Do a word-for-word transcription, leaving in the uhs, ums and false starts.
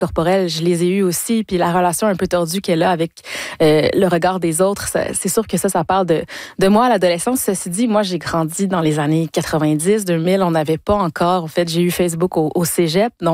corporelle, je les ai eues aussi. Puis la relation un peu tordue qu'elle a avec euh, le regard des autres, ça, c'est sûr que ça, ça parle de, de moi à l'adolescence. Ceci dit, moi, j'ai grandi dans les années quatre-vingt-dix, deux mille. On n'avait pas encore, en fait, j'ai eu Facebook au, au cégep. Donc,